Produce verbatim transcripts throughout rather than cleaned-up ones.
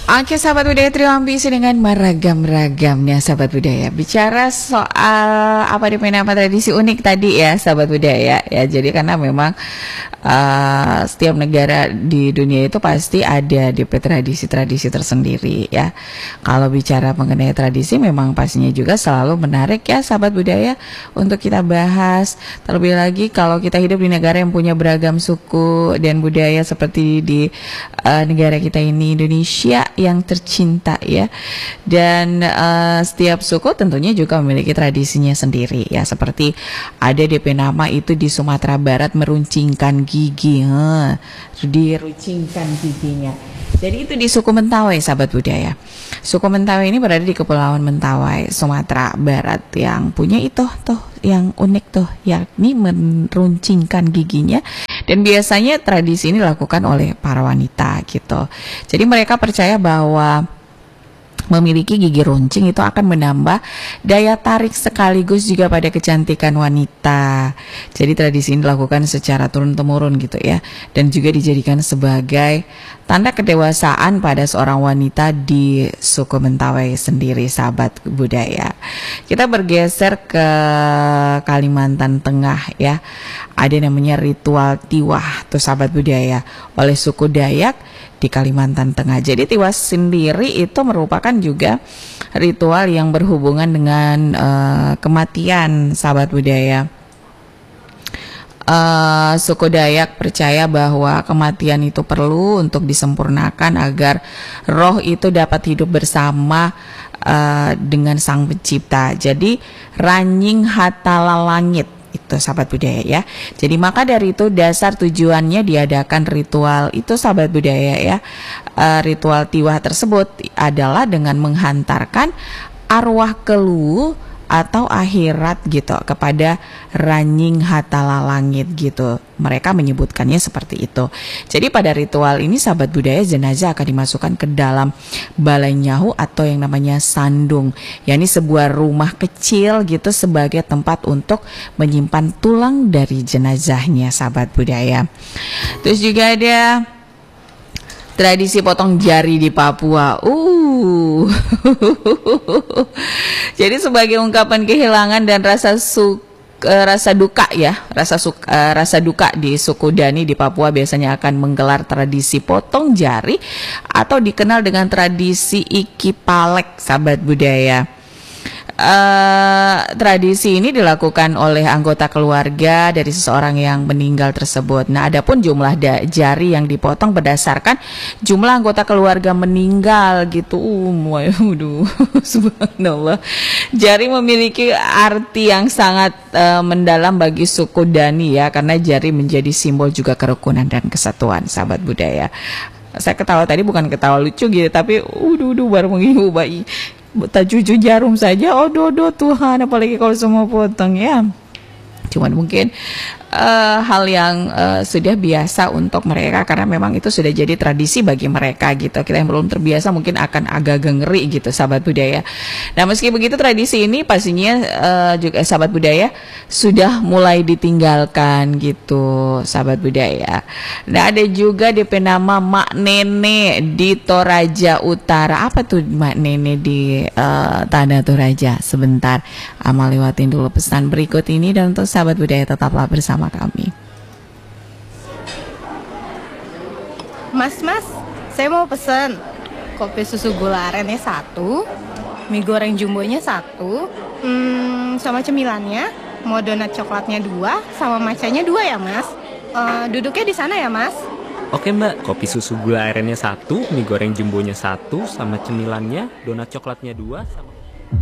Oke sahabat budaya, triambisi dengan meragam-ragamnya sahabat budaya. Bicara soal apa D P nama tradisi unik tadi ya sahabat budaya ya. Jadi karena memang uh, setiap negara di dunia itu pasti ada D P tradisi-tradisi tersendiri ya. Kalau bicara mengenai tradisi memang pastinya juga selalu menarik ya sahabat budaya untuk kita bahas. Terlebih lagi kalau kita hidup di negara yang punya beragam suku dan budaya seperti di uh, negara kita ini Indonesia yang tercinta ya, dan uh, setiap suku tentunya juga memiliki tradisinya sendiri ya, seperti ada D P nama itu di Sumatera Barat meruncingkan gigi, huh, diruncingkan giginya. Jadi itu di suku Mentawai sahabat budaya. Suku Mentawai ini berada di Kepulauan Mentawai, Sumatera Barat, yang punya itu tuh yang unik tuh, yakni meruncingkan giginya. Dan biasanya tradisi ini dilakukan oleh para wanita gitu. Jadi mereka percaya bahwa memiliki gigi runcing itu akan menambah daya tarik sekaligus juga pada kecantikan wanita. Jadi tradisi ini dilakukan secara turun-temurun gitu ya, dan juga dijadikan sebagai tanda kedewasaan pada seorang wanita di suku Mentawai sendiri sahabat budaya. Kita bergeser ke Kalimantan Tengah ya. Ada namanya ritual tiwah tuh sahabat budaya oleh suku Dayak di Kalimantan Tengah. Jadi tiwah sendiri itu merupakan juga ritual yang berhubungan dengan uh, kematian sahabat budaya. Uh, suku Dayak percaya bahwa kematian itu perlu untuk disempurnakan agar roh itu dapat hidup bersama uh, dengan Sang Pencipta. Jadi ranying hatala langit itu sahabat budaya ya. Jadi maka dari itu dasar tujuannya diadakan ritual itu sahabat budaya ya. Uh, ritual tiwah tersebut adalah dengan menghantarkan arwah keluh atau akhirat gitu kepada ranying hatala langit gitu. Mereka menyebutkannya seperti itu. Jadi pada ritual ini sahabat budaya, jenazah akan dimasukkan ke dalam balai nyahu atau yang namanya sandung, yakni sebuah rumah kecil gitu sebagai tempat untuk menyimpan tulang dari jenazahnya sahabat budaya. Terus juga ada tradisi potong jari di Papua. Uh. Jadi sebagai ungkapan kehilangan dan rasa su, uh, rasa duka ya, rasa suka, uh, rasa duka di suku Dani di Papua biasanya akan menggelar tradisi potong jari atau dikenal dengan tradisi Iki Palek sahabat budaya. Uh, tradisi ini dilakukan oleh anggota keluarga dari seseorang yang meninggal tersebut. Nah, adapun jumlah jari yang dipotong berdasarkan jumlah anggota keluarga meninggal gitu. Um, waduh, subhanallah. Jari memiliki arti yang sangat uh, mendalam bagi suku Dani ya, karena jari menjadi simbol juga kerukunan dan kesatuan sahabat budaya. Saya ketawa tadi bukan ketawa lucu gitu, tapi udah udah baru mengibu bayi. Tak cucu jarum saja, oh dodo Tuhan, apalagi kalau semua potong ya. Cuman mungkin uh, hal yang uh, sudah biasa untuk mereka karena memang itu sudah jadi tradisi bagi mereka gitu. Kita yang belum terbiasa mungkin akan agak-agak ngeri gitu sahabat budaya. Nah meski begitu tradisi ini pastinya uh, juga sahabat budaya sudah mulai ditinggalkan gitu sahabat budaya. Nah ada juga D P nama Mak Nene di Toraja Utara. Apa tuh Mak Nene di uh, Tanah Toraja? Sebentar, Amal lewatin dulu pesan berikut ini, dan untuk sahabat budaya tetaplah bersama kami. Mas, mas, saya mau pesen kopi susu gula arennya satu, mie goreng jumbonya satu, hmm, sama cemilannya, mau donat coklatnya dua, sama macanya dua ya mas. Uh, duduknya di sana ya mas. Oke mbak, kopi susu gula arennya satu, mie goreng jumbonya satu, sama cemilannya, donat coklatnya dua, sama...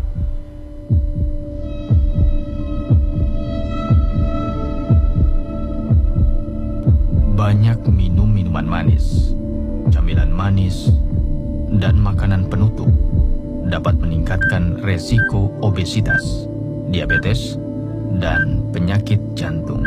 Banyak minum minuman manis, camilan manis, dan makanan penutup dapat meningkatkan resiko obesitas, diabetes, dan penyakit jantung.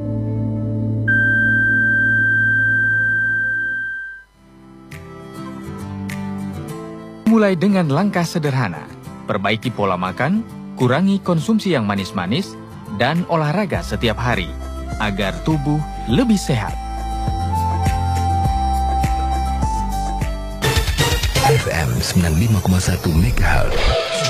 Mulai dengan langkah sederhana, perbaiki pola makan, kurangi konsumsi yang manis-manis, dan olahraga setiap hari, agar tubuh lebih sehat. F M sembilan puluh lima koma satu MHz.